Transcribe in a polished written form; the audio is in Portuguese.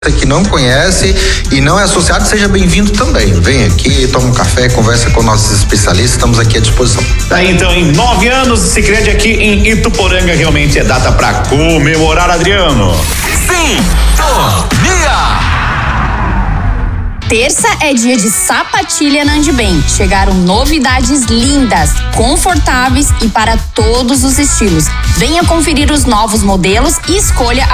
que não conhece e não é associado, seja bem-vindo também. Vem aqui, toma um café, conversa com nossos especialistas, estamos aqui à disposição. Tá, então, em 9 anos de Sicredi aqui em Ituporanga, realmente é data pra comemorar, Adriano. Sintonia! Terça é dia de sapatilha na Andibem. Chegaram novidades lindas, confortáveis e para todos os estilos. Venha conferir os novos modelos e escolha a